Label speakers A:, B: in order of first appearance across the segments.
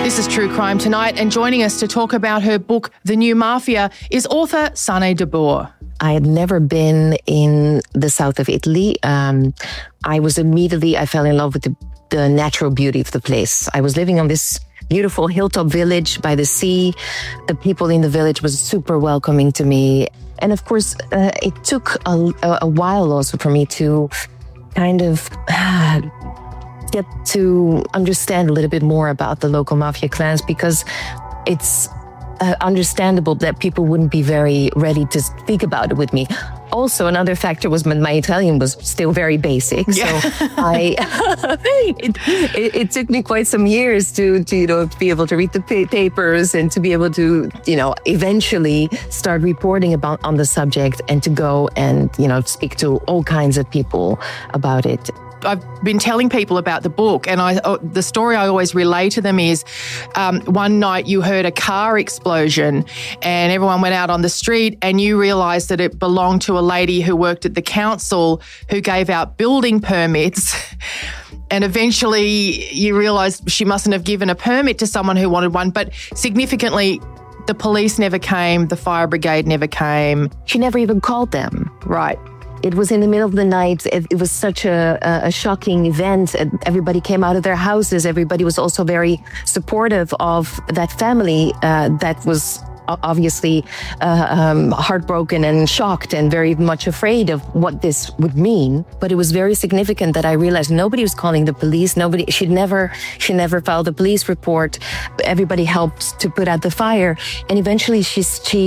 A: This is True Crime Tonight, and joining us to talk about her book, The New Mafia, is author Sanne de Boer.
B: I had never been in the south of Italy. I fell in love with the natural beauty of the place. I was living on this beautiful hilltop village by the sea. The people in the village was super welcoming to me. And of course, it took a while also for me to kind of get to understand a little bit more about the local mafia clans, because it's understandable that people wouldn't be very ready to speak about it with me. Also, another factor was my Italian was still very basic,
A: yeah.
B: So it took me quite some years to be able to read the papers and to be able to eventually start reporting on the subject and to go and speak to all kinds of people about it.
A: I've been telling people about the book, and the story I always relay to them is one night you heard a car explosion and everyone went out on the street, and you realised that it belonged to a lady who worked at the council who gave out building permits. And eventually you realised she mustn't have given a permit to someone who wanted one. But significantly, the police never came, the fire brigade never came.
B: She never even called them.
A: Right.
B: It was in the middle of the night. It was such a shocking event. Everybody came out of their houses. Everybody was also very supportive of that family that was obviously heartbroken and shocked and very much afraid of what this would mean. But it was very significant that I realized nobody was calling the police. She never filed a police report. Everybody helped to put out the fire. And eventually she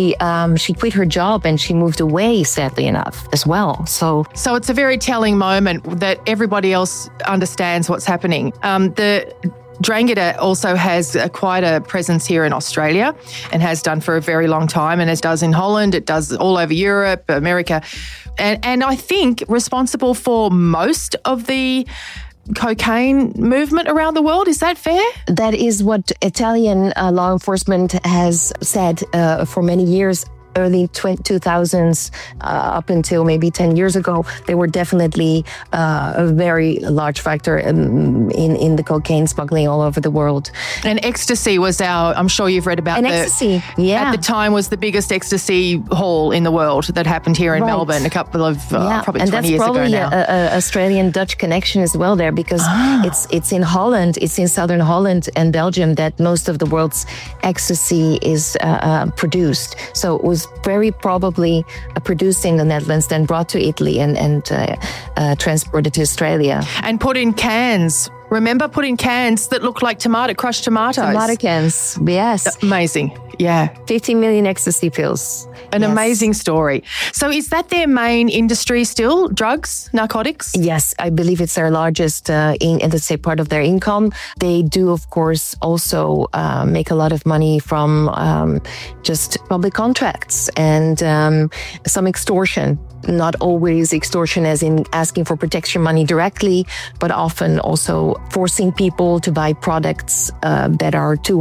B: quit her job and she moved away, sadly enough, as well. So
A: it's a very telling moment that everybody else understands what's happening. The Drangheta also has quite a presence here in Australia and has done for a very long time, and it does in Holland, it does all over Europe, America, and I think responsible for most of the cocaine movement around the world. Is that fair?
B: That is what Italian law enforcement has said for many years. Early 2000s, up until maybe 10 years ago, they were definitely a very large factor in the cocaine smuggling all over the world.
A: And ecstasy was I'm sure you've read about
B: ecstasy, yeah.
A: At the time was the biggest ecstasy haul in the world that happened here in Melbourne a couple of, probably 20 years ago now.
B: And that's probably an Australian-Dutch connection as well there, because it's in Holland, it's in southern Holland and Belgium that most of the world's ecstasy is produced. So it was very probably produced in the Netherlands, then brought to Italy and transported to Australia.
A: And put in cans. Remember, put in cans that look like crushed tomatoes.
B: Tomato cans, yes.
A: Amazing, yeah.
B: 15 million ecstasy pills.
A: An amazing story. So is that their main industry still, drugs, narcotics?
B: Yes, I believe it's their largest, let's say, part of their income. They do, of course, also make a lot of money from just public contracts and some extortion. Not always extortion as in asking for protection money directly, but often also forcing people to buy products that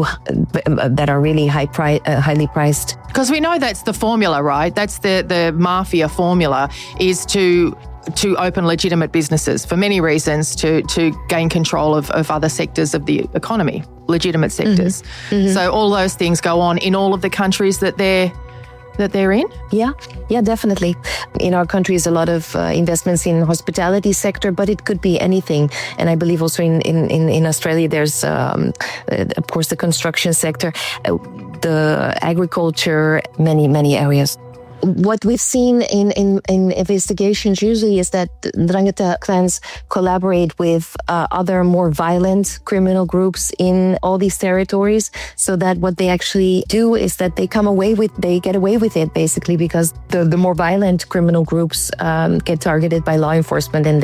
B: are really highly priced.
A: Because we know that's the formula, right? That's the mafia formula, is to open legitimate businesses for many reasons, to gain control of other sectors of the economy, legitimate sectors. Mm-hmm. So all those things go on in all of the countries that they're in? Yeah, definitely.
B: In our country is a lot of investments in hospitality sector, but it could be anything. And I believe also in Australia, there's, of course, the construction sector, the agriculture, many areas. What we've seen in investigations usually is that Drangheta clans collaborate with other more violent criminal groups in all these territories, so that what they actually do is that they get away with it, basically, because the more violent criminal groups get targeted by law enforcement, and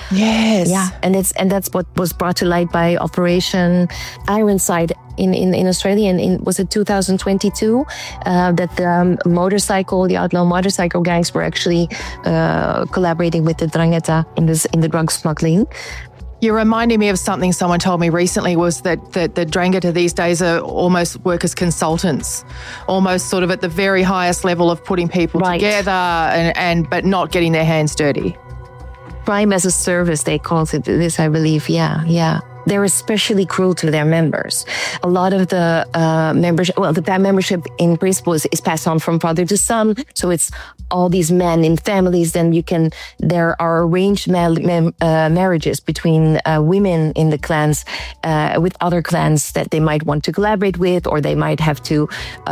B: and that's what was brought to light by Operation Ironside in Australia, and was it 2022 that the outlaw motorcycle gangs were actually collaborating with the Drangheta in the drug smuggling.
A: You're reminding me of something someone told me recently, was that the Drangheta these days are almost work as consultants, almost sort of at the very highest level of putting people together but not getting their hands dirty.
B: Crime as a service, they call it this, I believe. Yeah. they're especially cruel to their members. A lot of the the membership in principle is passed on from father to son. So it's all these men in families. Then there are arranged marriages between women in the clans with other clans that they might want to collaborate with, or they might have to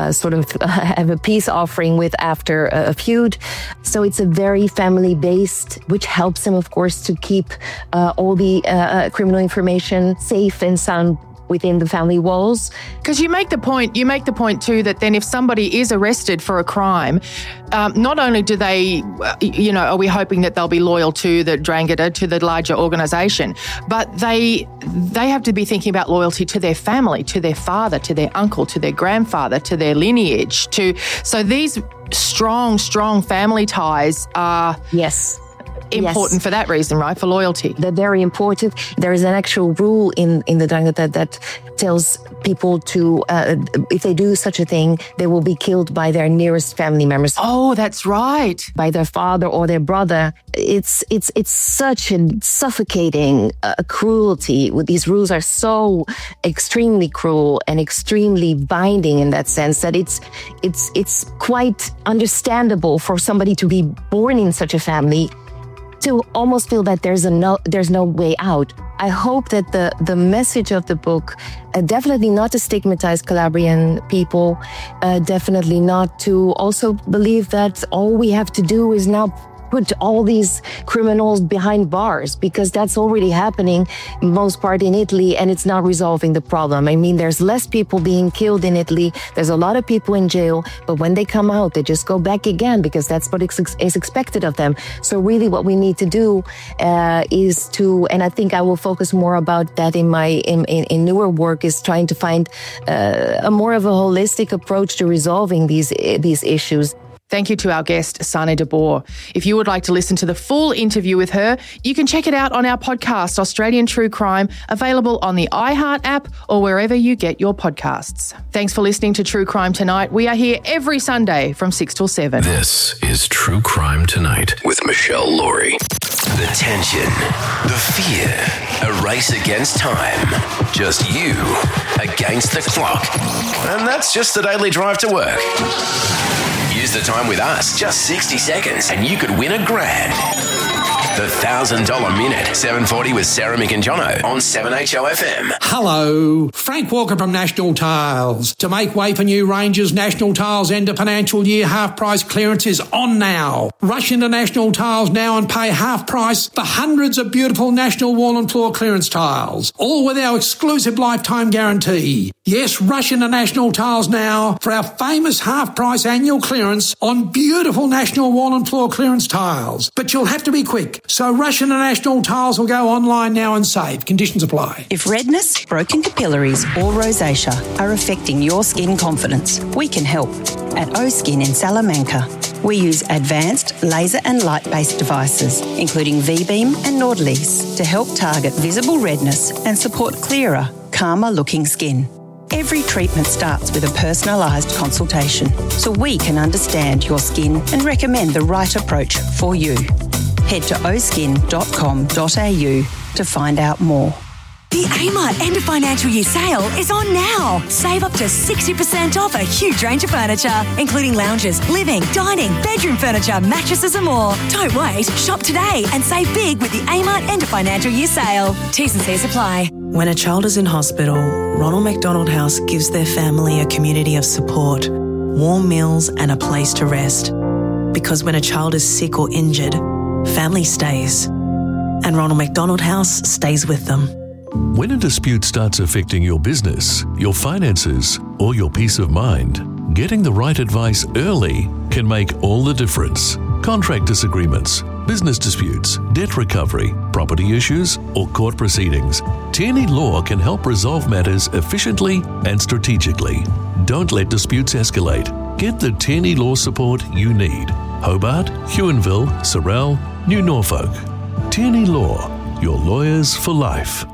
B: have a peace offering with after a feud. So it's a very family-based, which helps them, of course, to keep all the criminal information safe and sound within the family walls.
A: Because you make the point too that then if somebody is arrested for a crime, not only do they, are we hoping that they'll be loyal to the Drangheta, to the larger organisation, but they have to be thinking about loyalty to their family, to their father, to their uncle, to their grandfather, to their lineage. So these strong family ties are...
B: Yes.
A: Important for that reason, right? For loyalty.
B: They're very important. There is an actual rule in the Drangheta that tells people to, if they do such a thing, they will be killed by their nearest family members.
A: Oh, that's right.
B: By their father or their brother. It's such a suffocating cruelty. These rules are so extremely cruel and extremely binding in that sense that it's quite understandable for somebody to be born in such a family to almost feel that there's no way out. I hope that the message of the book, definitely not to stigmatize Calabrian people, definitely not to also believe that all we have to do is now put all these criminals behind bars, because that's already happening most part in Italy, and it's not resolving the problem. I mean, there's less people being killed in Italy. There's a lot of people in jail, but when they come out, they just go back again because that's what is expected of them. So really what we need to do is to, and I think I will focus more about that in my in newer work, is trying to find a more of a holistic approach to resolving these issues.
A: Thank you to our guest, Sanne de Boer. If you would like to listen to the full interview with her, you can check it out on our podcast, Australian True Crime, available on the iHeart app or wherever you get your podcasts. Thanks for listening to True Crime Tonight. We are here every Sunday from 6 till 7.
C: This is True Crime Tonight with Michelle Laurie. The tension, the fear, a race against time. Just you against the clock. And that's just the daily drive to work. Use the time with us, just 60 seconds, and you could win $1,000. The $1,000 Minute, 7:40 with Sarah Mick and Jono on 7HOFM.
D: Hello, Frank Walker from National Tiles. To make way for new ranges, National Tiles end of financial year half price clearance is on now. Rush into National Tiles now and pay half price for hundreds of beautiful National wall and floor clearance tiles, all with our exclusive lifetime guarantee. Yes, rush into National Tiles now for our famous half price annual clearance on beautiful National wall and floor clearance tiles. But you'll have to be quick. So rush into National Tiles or go online now and save. Conditions apply.
E: If redness, broken capillaries or rosacea are affecting your skin confidence, we can help. At O-Skin in Salamanca, we use advanced laser and light-based devices, including V-Beam and Nautilus, to help target visible redness and support clearer, calmer-looking skin. Every treatment starts with a personalised consultation, so we can understand your skin and recommend the right approach for you. Head to oskin.com.au to find out more.
F: The Amart end of financial year sale is on now. Save up to 60% off a huge range of furniture, including lounges, living, dining, bedroom furniture, mattresses and more. Don't wait. Shop today and save big with the Amart end of financial year sale. T's and C's apply.
G: When a child is in hospital, Ronald McDonald House gives their family a community of support, warm meals and a place to rest. Because when a child is sick or injured, family stays. And Ronald McDonald House stays with them.
H: When a dispute starts affecting your business, your finances, or your peace of mind, getting the right advice early can make all the difference. Contract disagreements, business disputes, debt recovery, property issues, or court proceedings. Tierney Law can help resolve matters efficiently and strategically. Don't let disputes escalate. Get the Tierney Law support you need. Hobart, Huonville, Sorell, New Norfolk. Tierney Law, your lawyers for life.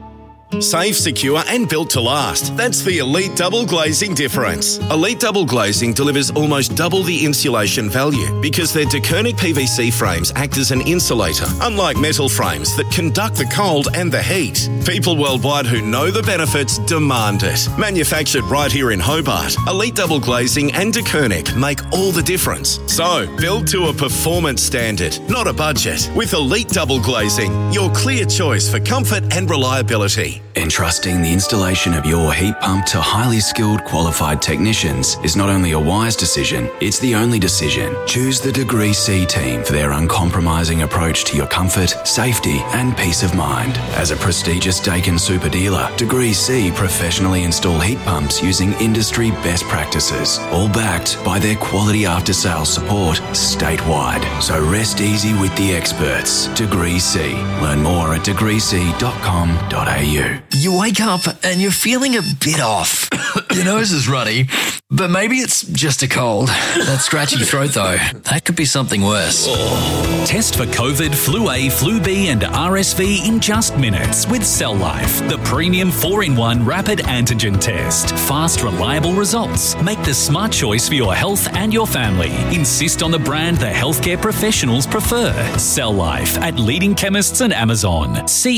I: Safe, secure and built to last. That's the Elite Double Glazing difference. Elite Double Glazing delivers almost double the insulation value because their DeKernick PVC frames act as an insulator, unlike metal frames that conduct the cold and the heat. People worldwide who know the benefits demand it. Manufactured right here in Hobart, Elite Double Glazing and DeKernick make all the difference. So, build to a performance standard, not a budget. With Elite Double Glazing, your clear choice for comfort and reliability.
C: Entrusting the installation of your heat pump to highly skilled, qualified technicians is not only a wise decision, it's the only decision. Choose the Degree C team for their uncompromising approach to your comfort, safety and peace of mind. As a prestigious Daikin super dealer, Degree C professionally install heat pumps using industry best practices, all backed by their quality after-sales support statewide. So rest easy with the experts. Degree C. Learn more at degreec.com.au.
J: You wake up and you're feeling a bit off. Your nose is runny, but maybe it's just a cold. That scratchy throat, though, that could be something worse.
K: Test for COVID, Flu A, Flu B and RSV in just minutes with Cell Life, the premium 4-in-1 rapid antigen test. Fast, reliable results. Make the smart choice for your health and your family. Insist on the brand the healthcare professionals prefer. Cell Life at leading chemists and Amazon.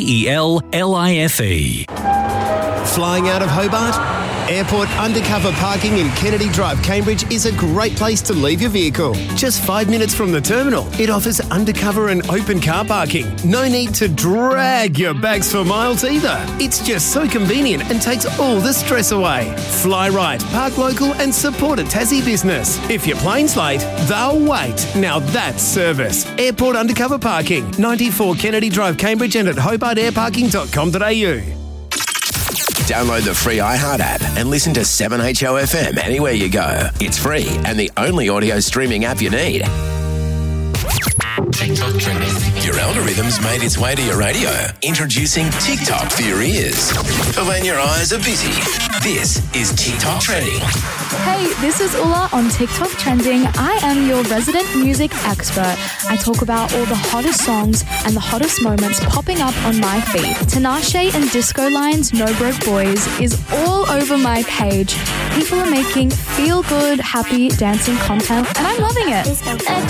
K: CELLIFE.
L: Flying out of Hobart? Airport undercover parking in Kennedy Drive, Cambridge is a great place to leave your vehicle. Just 5 minutes from the terminal, it offers undercover and open car parking. No need to drag your bags for miles either. It's just so convenient and takes all the stress away. Fly right, park local and support a Tassie business. If your plane's late, they'll wait. Now that's service. Airport undercover parking, 94 Kennedy Drive, Cambridge and at hobartairparking.com.au.
C: Download the free iHeart app and listen to 7HOFM anywhere you go. It's free and the only audio streaming app you need. TikTok trending. Your algorithm's made its way to your radio. Introducing TikTok for your ears. For when your eyes are busy, this is TikTok trending.
M: Hey, this is Ula on TikTok Trending. I am your resident music expert. I talk about all the hottest songs and the hottest moments popping up on my feed. Tinashe and Disco Line's No Broke Boys is all over my page. People are making feel-good, happy dancing content, and I'm loving it.